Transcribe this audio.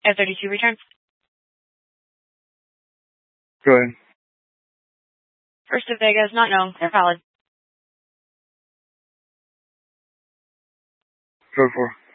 F-32 return. Go ahead. First of Vegas, not known. They're valid. Go for.